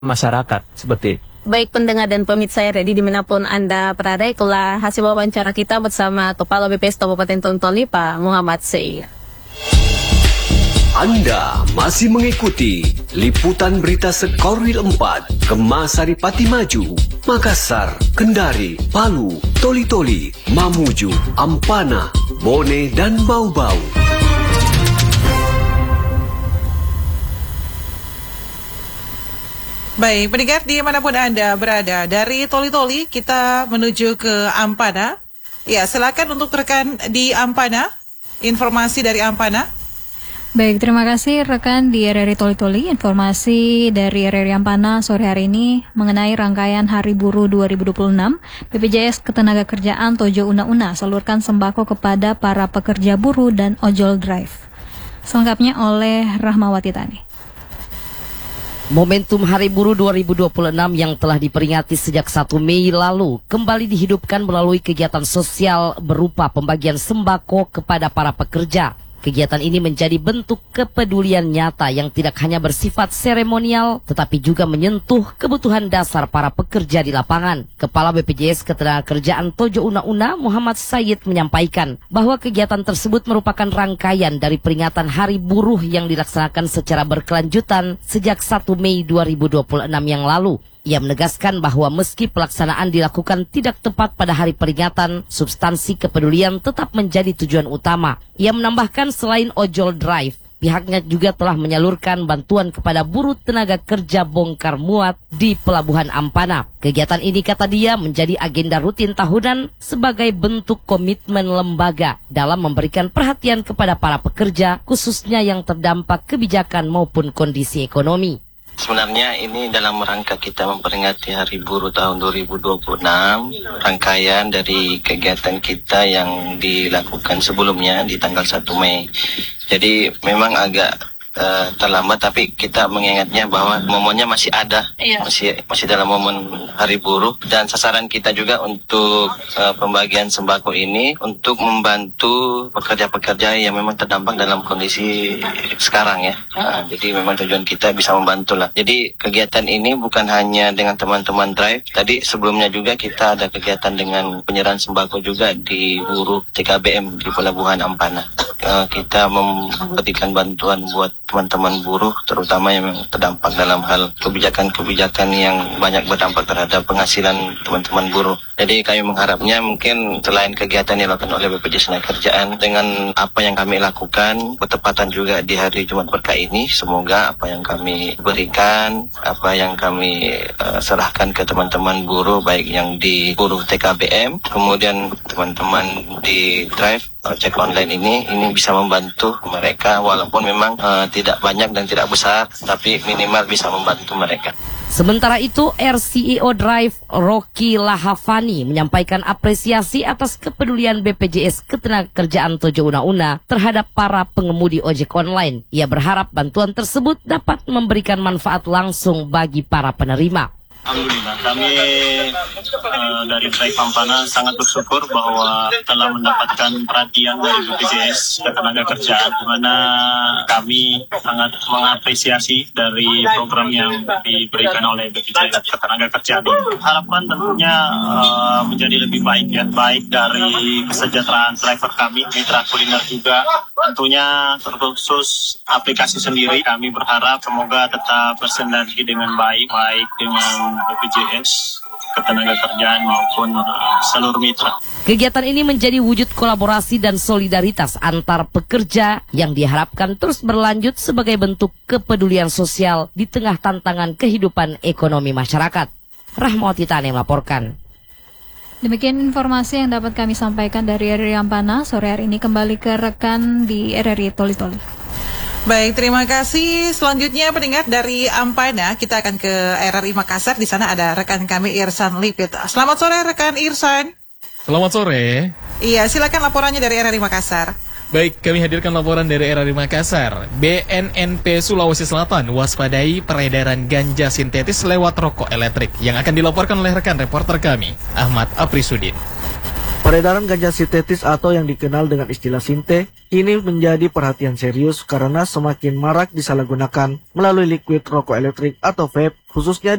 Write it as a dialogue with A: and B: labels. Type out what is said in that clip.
A: masyarakat seperti itu.
B: Baik pendengar dan pemirsa RRI dimanapun Anda berada, itulah hasil wawancara kita bersama Kepala BPS Kabupaten Tontoli, Pak Muhammad Syekh.
C: Anda masih mengikuti liputan berita Sekorwil 4, Kemasari Pati Maju, Makassar, Kendari, Palu, Toli-Toli, Mamuju, Ampana, Bone, dan Bau-Bau.
D: Baik, pendengar dimanapun Anda berada, dari Toli-Toli kita menuju ke Ampana. Ya, silakan untuk rekan di Ampana, informasi dari Ampana.
E: Baik, terima kasih rekan di RRI Toli-Toli. Informasi dari RRI Ampana sore hari ini mengenai rangkaian Hari Buruh 2026. BPJS Ketenagakerjaan Tojo Una-Una salurkan sembako kepada para pekerja buruh dan ojol drive. Selengkapnya oleh Rahmawati Tani.
F: Momentum Hari Buruh 2026 yang telah diperingati sejak 1 Mei lalu kembali dihidupkan melalui kegiatan sosial berupa pembagian sembako kepada para pekerja. Kegiatan ini menjadi bentuk kepedulian nyata yang tidak hanya bersifat seremonial, tetapi juga menyentuh kebutuhan dasar para pekerja di lapangan. Kepala BPJS Ketenagakerjaan Tojo Una-Una, Muhammad Syed, menyampaikan bahwa kegiatan tersebut merupakan rangkaian dari peringatan Hari Buruh yang dilaksanakan secara berkelanjutan sejak 1 Mei 2026 yang lalu. Ia menegaskan bahwa meski pelaksanaan dilakukan tidak tepat pada hari peringatan, substansi kepedulian tetap menjadi tujuan utama. Ia menambahkan selain ojol drive, pihaknya juga telah menyalurkan bantuan kepada buruh tenaga kerja bongkar muat di Pelabuhan Ampana. Kegiatan ini, kata dia, menjadi agenda rutin tahunan sebagai bentuk komitmen lembaga dalam memberikan perhatian kepada para pekerja, khususnya yang terdampak kebijakan maupun kondisi ekonomi.
G: Sebenarnya ini dalam rangka kita memperingati Hari Buruh tahun 2026, rangkaian dari kegiatan kita yang dilakukan sebelumnya di tanggal 1 Mei. Jadi memang agak terlambat, tapi kita mengingatnya bahwa momennya masih ada, masih dalam momen Hari Buruh, dan sasaran kita juga untuk pembagian sembako ini untuk membantu pekerja-pekerja yang memang terdampak dalam kondisi sekarang ya. Jadi memang tujuan kita bisa membantu lah. Jadi kegiatan ini bukan hanya dengan teman-teman drive. Tadi sebelumnya juga kita ada kegiatan dengan penyerahan sembako juga di buruh TKBM di Pelabuhan Ampana. Kita memberikan bantuan buat teman-teman buruh, terutama yang terdampak dalam hal kebijakan-kebijakan yang banyak berdampak terhadap penghasilan teman-teman buruh. Jadi kami mengharapnya mungkin selain kegiatan yang dilakukan oleh BPJS Ketenagakerjaan, dengan apa yang kami lakukan bertepatan juga di hari Jumat Berkah ini, semoga apa yang kami berikan, apa yang kami serahkan ke teman-teman buruh, baik yang di buruh TKBM, kemudian teman-teman di drive ojek online ini bisa membantu mereka, walaupun memang tidak banyak dan tidak besar, tapi minimal bisa membantu mereka.
F: Sementara itu, RCEO Drive Rocky Lahavani menyampaikan apresiasi atas kepedulian BPJS Ketenagakerjaan Tojo Una-Una terhadap para pengemudi ojek online. Ia berharap bantuan tersebut dapat memberikan manfaat langsung bagi para penerima.
H: Alhamdulillah, kami dari Drive Ampana sangat bersyukur bahwa telah mendapatkan perhatian dari BPJS Ketenagakerjaan, di mana kami sangat mengapresiasi dari program yang diberikan oleh BPJS Ketenagakerjaan. Harapan tentunya menjadi lebih baik ya, baik dari kesejahteraan driver kami, mitra kuliner juga. Tentunya terkhusus aplikasi sendiri, kami berharap semoga tetap bersinergi dengan baik dengan BPJS Ketenagakerjaan maupun seluruh mitra.
F: Kegiatan ini menjadi wujud kolaborasi dan solidaritas antar pekerja yang diharapkan terus berlanjut sebagai bentuk kepedulian sosial di tengah tantangan kehidupan ekonomi masyarakat. Rahmawati Tani melaporkan.
E: Demikian informasi yang dapat kami sampaikan dari RRI Ampana sore hari ini. Kembali ke rekan di RRI Toli-Toli.
D: Baik, terima kasih. Selanjutnya pendengar dari Ampana, kita akan ke RRI Makassar. Di sana ada rekan kami Irsan Lipit. Selamat sore rekan Irsan.
I: Selamat sore.
D: Iya, silakan laporannya dari RRI Makassar.
I: Baik, kami hadirkan laporan dari RRI Makassar. BNNP Sulawesi Selatan waspadai peredaran ganja sintetis lewat rokok elektrik yang akan dilaporkan oleh rekan reporter kami, Ahmad Aprisudin.
J: Peredaran ganja sintetis atau yang dikenal dengan istilah sinte kini menjadi perhatian serius karena semakin marak disalahgunakan melalui liquid rokok elektrik atau vape khususnya